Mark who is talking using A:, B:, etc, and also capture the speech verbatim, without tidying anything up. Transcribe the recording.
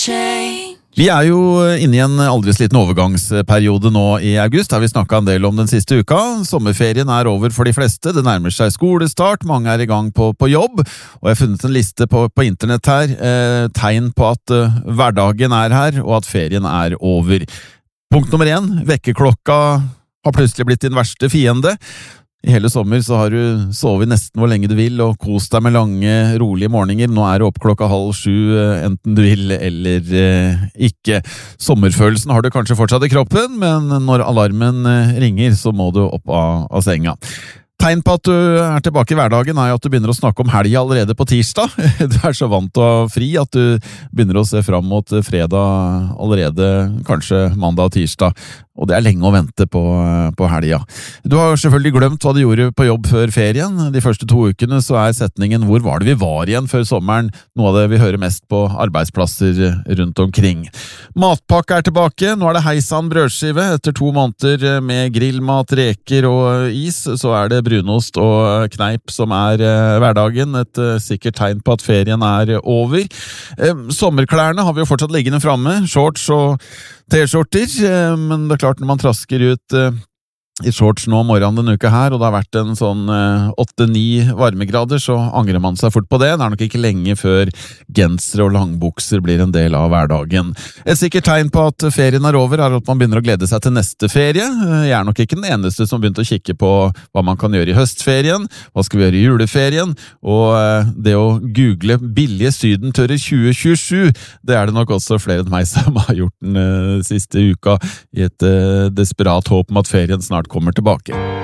A: Vi er jo inne i en aldri sliten overgangsperiode nå i august. Har vi snakket en del om den siste uka. Sommerferien er over for de fleste. Det nærmer seg skolestart. Mange er i gang på, på jobb. Og jeg har funnet en liste på, på internett her. Eh, tegn på at eh, hverdagen er her, og at ferien er over. Punkt nummer én. Vekkerklokka har plutselig blitt din verste fiende. I hele sommer så har du sovet nesten hvor lenge du vil og kost deg med lange, rolige morgener. Nå er du opp klokka halv sju, enten du vil eller eh, ikke. Sommerfølelsen har du kanskje fortsatt i kroppen, men når alarmen ringer så må du opp av, av senga. Tegn på at du er tilbake i hverdagen er at du begynner å snakke om helgen allerede på tirsdag. Du er så vant til å ha fri at du begynner å se fram mot fredag allerede, kanskje mandag og tirsdag. Og det er lenge å vente på, på helgen. Du har selvfølgelig glemt hva du gjorde på jobb før ferien. De første to ukene så er setningen «Hvor var det vi var igjen før sommeren?» noe av det vi hører mest på arbeidsplasser rundt omkring. Matpakke er tilbake. Nå er det heisan brødskive. Etter to måneder med grillmat, reker og is, så er det brunost og kneip som er hverdagen. Et sikkert tegn på at ferien er over. Sommerklærne har vi jo fortsatt liggende framme. Shorts og T-skjorter, men det er klart når man trasker ut i shorts nå morgenen denne uka her, og det har vært en sånn åtte ni varmegrader, så angrer man seg fort på det. Det er nok ikke lenge før gensere og langbukser blir en del av hverdagen. Et sikkert tegn på at ferien er over er at man begynner å glede seg til neste ferie. Jeg er nok ikke den eneste som begynte å kikke på hva man kan gjøre i høstferien, hva skal vi gjøre i juleferien, og det å google billige sydenturer tjue tjuesju, det er det nok også flere enn meg som har gjort den siste uka i et desperat håp om at ferien snart kommer tilbake.